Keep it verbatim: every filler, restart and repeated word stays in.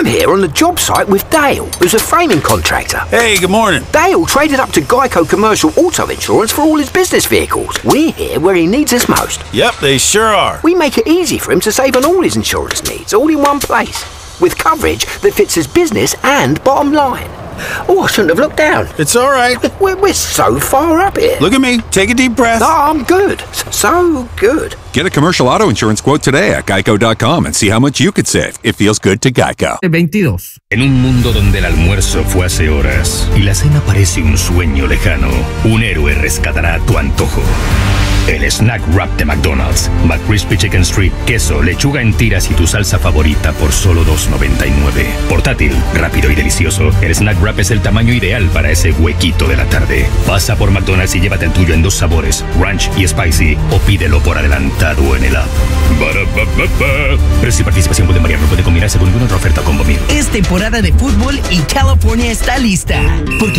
I'm here on the job site with Dale, who's a framing contractor. Hey, good morning. Dale traded up to Geico Commercial Auto Insurance for all his business vehicles. We're here where he needs us most. Yep, they sure are. We make it easy for him to save on all his insurance needs, all in one place, with coverage that fits his business and bottom line. Oh, I shouldn't have looked down. It's all right. We're, we're so far up here. Look at me. Take a deep breath. No, I'm good. So good. Get a commercial auto insurance quote today at geico dot com and see how much you could save. It feels good to Geico. veintidós. En un mundo donde el almuerzo fue hace horas y la cena parece un sueño lejano, un héroe rescatará tu antojo. El Snack Wrap de McDonald's. McCrispy Chicken Strip, queso, lechuga en tiras y tu salsa favorita por solo dos noventa y nueve. Portátil, rápido y delicioso, el Snack Wrap es el tamaño ideal para ese huequito de la tarde. Pasa por McDonald's y llévate el tuyo en dos sabores, Ranch y Spicy, o pídelo por adelantado en el app. Ba-da-ba-ba-ba. Precio y participación pueden variar, no puede combinarse con ninguna otra oferta o combo meal. Es temporada de fútbol y California está lista. Porque